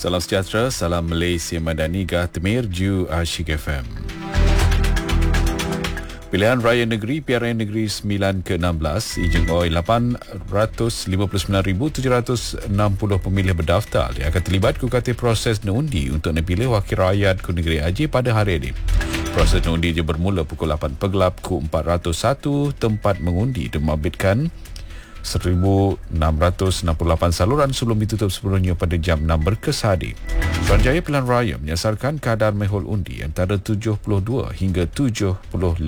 Salam sejahtera, salam Malaysia Madani, Gah Temir, Ju Asyik FM. Pilihan Raya Negeri Piaraan Negeri 9 ke-16, Ijeng Oi 859,760 pemilih berdaftar yang akan terlibat kukati proses undi untuk dipilih wakil rakyat ku Negeri Haji pada hari ini. Proses undi bermula pukul 8 pegelap ku 401 tempat mengundi dan membabitkan 1,668 saluran sebelum ditutup sepenuhnya pada jam 6 berkesadi. Suruhanjaya Pilihan Raya menyasarkan kadar mehul undi antara 72 hingga 75%.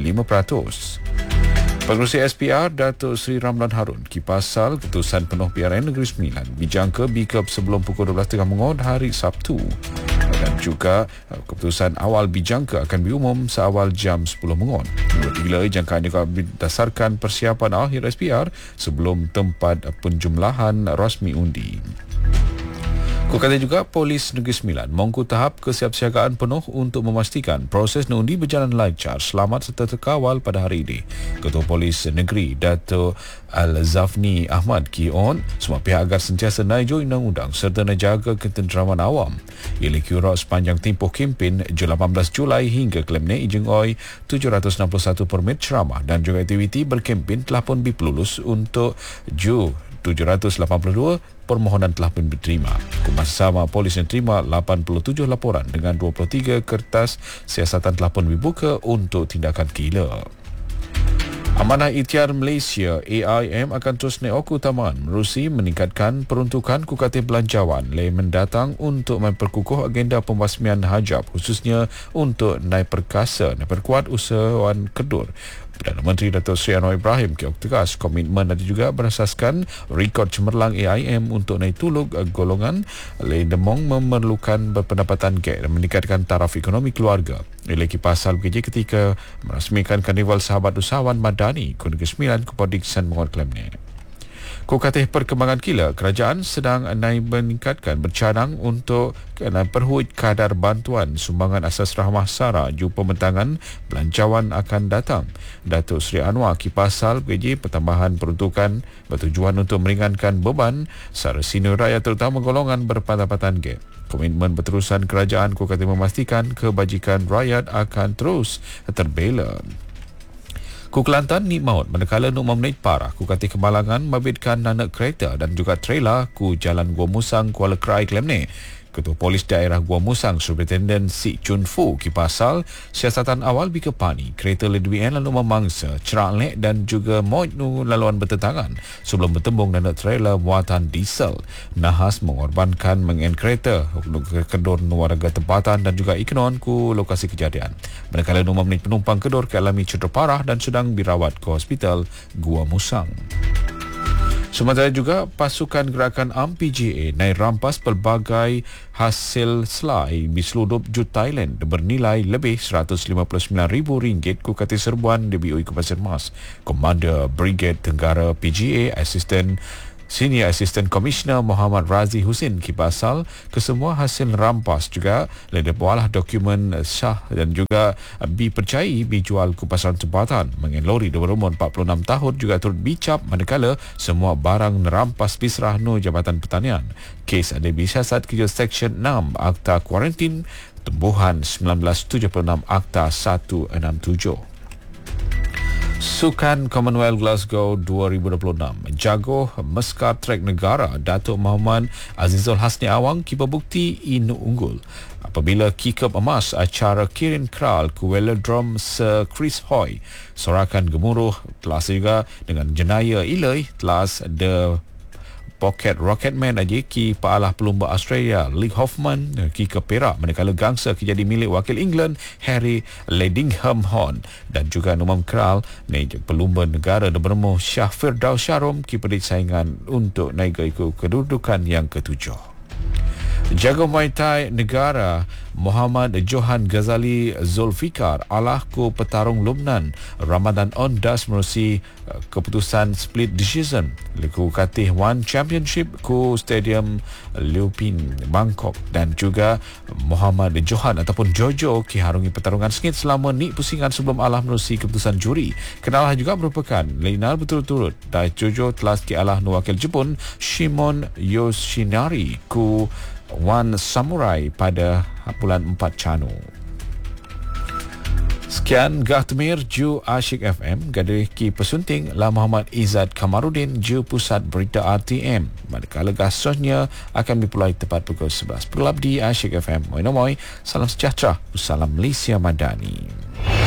Pengerusi SPR Datuk Seri Ramlan Harun kipasal keputusan penuh Piaraan Negeri 9 dijangka bikap sebelum pukul 12.30 mengot hari Sabtu. Dan juga keputusan awal bijangka akan diumum seawal jam 10 mengot. Bila jangkaan juga berdasarkan persiapan akhir SPR sebelum tempat penjumlahan rasmi undi. Kukata juga Polis Negeri Sembilan mengku tahap kesiapsiagaan penuh untuk memastikan proses undi berjalan lancar, selamat serta terkawal pada hari ini. Ketua Polis Negeri Dato' Al-Zafni Ahmad Kion semua pihak agar sentiasa naik undang-undang serta menjaga ketenteraman awam. Ia kira sepanjang tempoh kempen 18 Julai hingga Kelemne Ijeng Oi 761 permit ceramah dan juga aktiviti berkempen telah pun dipelulus untuk 782 permohonan telah pun diterima. Masa sama polis yang terima 87 laporan dengan 23 kertas siasatan telah pun dibuka untuk tindakan kila. Amanah Ikhtiar Malaysia AIM akan terus naik keutamaan menerusi meningkatkan peruntukan kukati belanjawan mendatang untuk memperkukuh agenda pembasmian hajab khususnya untuk naik perkasa dan perkuat usahawan kedur. Perdana Menteri Datuk Seri Anwar Ibrahim tegas komitmen dan juga berasaskan rekod cemerlang AIM untuk naik tuluk golongan demong memerlukan berpendapatan gap dan meningkatkan taraf ekonomi keluarga. Ilaki pasal BKJ ketika merasmikan Karnival Sahabat Usahawan Madani Negeri Sembilan Kepodik San Mengot Kelemne. Kukatih perkembangan kila, kerajaan sedang meningkatkan bercadang untuk perhut kadar bantuan sumbangan asas rahmah SARA ju pembentangan belanjawan akan datang. Datuk Seri Anwar kipasal PJ pertambahan peruntukan bertujuan untuk meringankan beban SARA senior rakyat terutama golongan berpendapatan gap. Komitmen berterusan kerajaan kukatih memastikan kebajikan rakyat akan terus terbela. Ku Kelantan ni maut manakala nuk memenuhi parah ku kati kemalangan mabitkan nanak kereta dan juga trailer ku Jalan Gua Musang Kuala Krai Kelemne. Ketua Polis Daerah Gua Musang Superintendent Si Chun Fu kipasal siasatan awal bikepani kereta ledwian lalu memangsa cerak lek dan juga moit nu laluan bertentangan sebelum bertembung nanak trailer muatan diesel nahas mengorbankan mengen kereta kedor nu warga tempatan dan juga ikonon ku lokasi kejadian. Manakala nu memenuhi penumpang kedor alami cedera parah dan sedang dirawat ke hospital Gua Musang. Sementara juga pasukan gerakan PGA naik rampas pelbagai hasil selai di seluruh Thailand bernilai lebih RM159,000 ku kati serbuan DBOI ke Pasir Mas. Komander Brigade Tenggara PGA Senior Assistant Commissioner Muhammad Razi Husin kipasal kesemua hasil rampas juga leda bualah dokumen sah dan juga dipercayai dijual ke pasaran tempatan. Mengen lori berumur 46 tahun juga turut bicap manakala semua barang rampas bisrah nu Jabatan Pertanian. Kes ada disiasat ke Seksyen 6 Akta Kuarantin Tumbuhan 1976 Akta 167. Sukan Commonwealth Glasgow 2026 jago Meskar Trek Negara Datuk Muhammad Azizul Hasni Awang kipa bukti inu unggul apabila kikap emas acara Kirin Kral ke Velodrome Sir Chris Hoy. Sorakan gemuruh telah juga dengan jenayah ilai telah the Pocket Rocketman aja ki paalah pelumba Australia Lee Hoffman ki ke Perak manakala gangsa ki jadi milik wakil England Harry Ledingham Horn dan juga Numam Kral ni pelumba negara bernama Shah Firdaus Sharom ki perit saingan untuk naik ke kedudukan yang ketujuh. Jago Muay Thai negara Muhammad Johan Ghazali Zulfikar alah ku petarung Lubnan Ramadan Ondas menerusi keputusan split decision ku katih One Championship ku Stadium Lupin Bangkok dan juga Muhammad Johan ataupun Jojo ki harungi pertarungan sengit selama ni pusingan sebelum alah menerusi keputusan juri. Kenalah juga merupakan linar berturut-turut dan Jojo telah ki alah nu wakil Jepun Shimon Yoshinari ku One Samurai pada bulan 4 Canu. Sekian Gahtemir Ju Asyik FM, gadir ki pesunting La Muhammad Izzat Kamarudin Ju Pusat Berita RTM. Manakala gasosnya akan dipulai tepat pukul 11. Perlab di Asyik FM. Moi, salam sejahtera. Salam Malaysia Madani.